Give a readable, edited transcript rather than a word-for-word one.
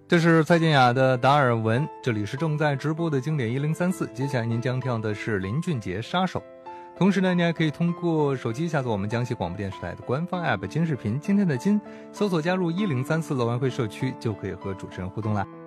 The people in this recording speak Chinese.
这是蔡健雅的达尔文，这里是正在直播的经典1034，接下来您将听到的是林俊杰杀手。同时呢，你还可以通过手机下载我们江西广播电视台的官方 app 金视频，今天的金搜索加入1034乐玩会社区，就可以和主持人互动啦。